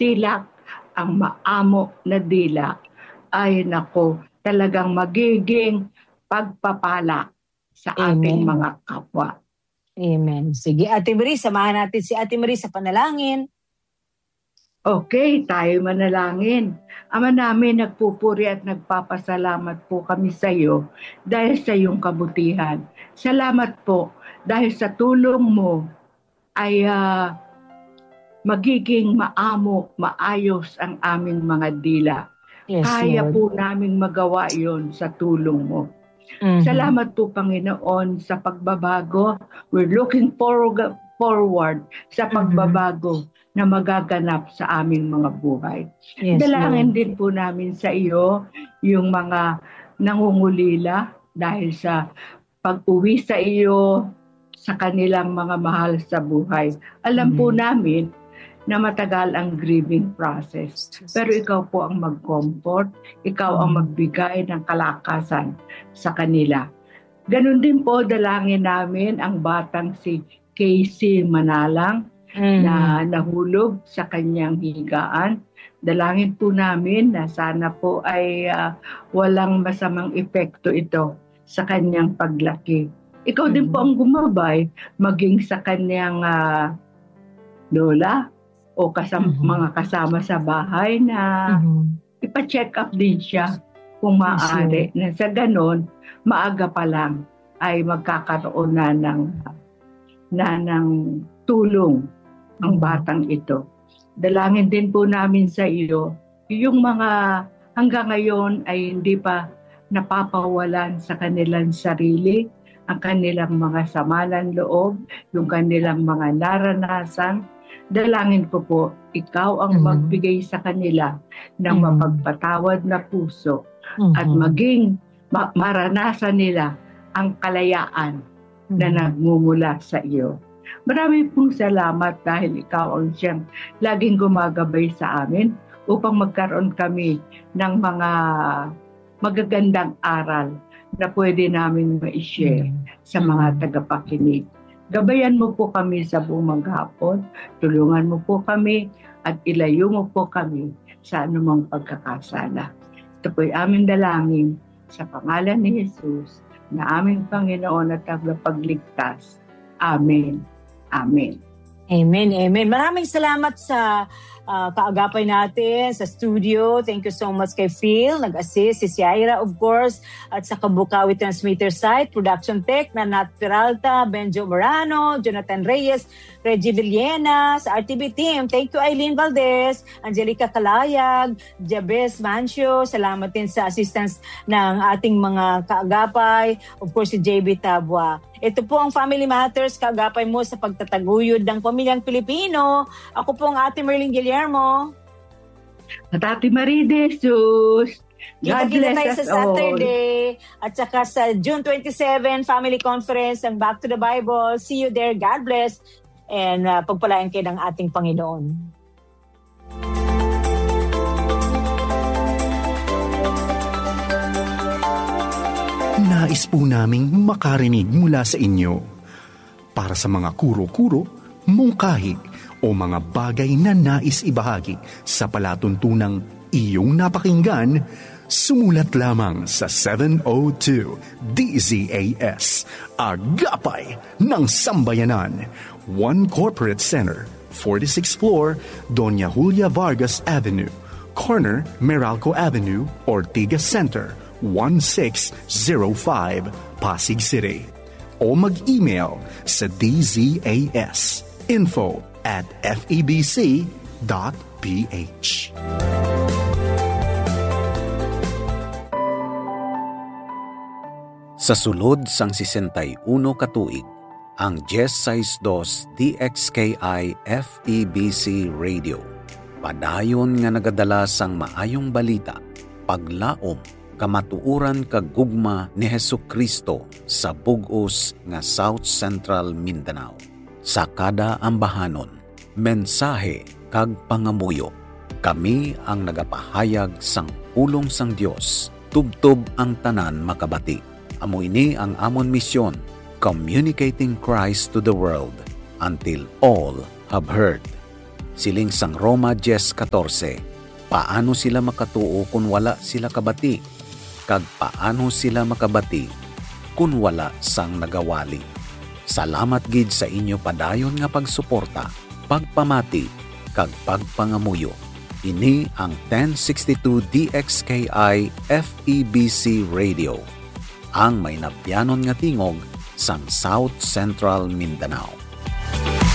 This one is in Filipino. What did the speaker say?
silak ang maamo na dila, ay nako, talagang magiging pagpapala sa ating mga kapwa. Amen. Sige, Ate Marie, samahan natin si Ate Marie sa panalangin. Okay, tayo manalangin. Ama namin, nagpupuri at nagpapasalamat po kami sa iyo dahil sa iyong kabutihan. Salamat po dahil sa tulong mo ay magiging maayos ang aming mga dila. Yes, Kaya Lord. po naming magawa yon sa tulong mo. Salamat po, Panginoon, sa pagbabago. We're looking forward sa pagbabago na magaganap sa aming mga buhay. Yes, Dalangin Lord. din po namin sa iyo yung mga nangungulila dahil sa pag-uwi sa iyo sa kanilang mga mahal sa buhay. Alam po namin na matagal ang grieving process. Pero ikaw po ang mag-comfort, ikaw ang magbigay ng kalakasan sa kanila. Ganun din po, dalangin namin ang batang si Casey Manalang na nahulog sa kanyang higaan. Dalangin po namin na sana po ay walang masamang epekto ito sa kanyang paglaki. Ikaw din po ang gumabay maging sa kanyang lola o mga kasama sa bahay na ipa-check up din siya kung maaari. Na sa ganon, maaga pa lang ay magkakaroon na ng tulong ang batang ito. Dalangin din po namin sa iyo, yung mga hanggang ngayon ay hindi pa napapawalan sa kanilang sarili, ang kanilang mga sama ng loob, yung kanilang mga naranasan. Dalangin ko po, ikaw ang magbigay sa kanila ng mapagpatawad na puso at maging maranasan nila ang kalayaan na nagmumula sa iyo. Marami pong salamat dahil ikaw ang siyang laging gumagabay sa amin upang magkaroon kami ng mga magagandang aral na pwede namin ma-share sa mga tagapakinig. Gabayan mo po kami sa buong maghapon, tulungan mo po kami at ilayo mo po kami sa anumang pagkakasala. Ito po'y aming dalangin sa pangalan ni Jesus na aming Panginoon at tagapagligtas. Amen. Amen. Amen, amen. Maraming salamat sa kaagapay natin sa studio. Thank you so much kay Phil, nag-assist, si Sierra of course, at sa Kabukawi Transmitter Site, Production Tech, na Nat Peralta, Benjo Morano, Jonathan Reyes, Reggie Villena, sa RTB team. Thank you Eileen Valdez, Angelica Kalayag, Jabez Mancio. Salamat din sa assistance ng ating mga kaagapay. Of course, si JB Tabwa. Ito po ang Family Matters, kaagapay mo sa pagtataguyod ng pamilyang Pilipino. Ako po ang Ate Merlin Guillermo. At Ate Marie De Jesus. Kita-kita tayo sa Saturday. At saka sa June 27, Family Conference and Back to the Bible. See you there. God bless. And pagpalain kayo ng ating Panginoon. Nais po naming makarinig mula sa inyo. Para sa mga kuro-kuro, mungkahi, o mga bagay na nais ibahagi sa palatuntunang iyong napakinggan, sumulat lamang sa 702 DZAS, Agapay ng Sambayanan, 1 Corporate Center, 46th floor, Doña Julia Vargas Avenue, corner Meralco Avenue, Ortigas Center, 1605, Pasig City. O mag-email sa dzas info@febc.ph. Sa sulod sang 61 katuig, ang 1062 DXKI FEBC Radio, padayon nga nagadala sang maayong balita, paglaom, kamatuuran kagugma ni Hesukristo sa bug-os nga South Central Mindanao. Sa kada ambahanon, mensahe kag pangamuyo, kami ang nagapahayag sang pulong sang Dios, tubtob ang tanan makabati. Amo ini ang amon misyon, communicating Christ to the world until all have heard. Siling sang Roma 10:14, paano sila makatuo kung wala sila kabati? Kag paano sila makabati kung wala sang nagawali? Salamat gid sa inyo padayon nga pagsuporta, pagpamati, kag pagpangamuyo. Ini ang 1062 DXKI FEBC Radio, ang may nabyanon nga tingog sang South Central Mindanao.